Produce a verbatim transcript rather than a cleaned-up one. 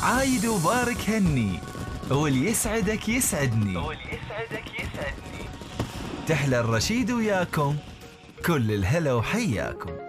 عايد وبارك هني، واللي يسعدك يسعدني، واللي يسعدك يسعدني. تحلى الرشيد وياكم، كل الهلا وحياكم.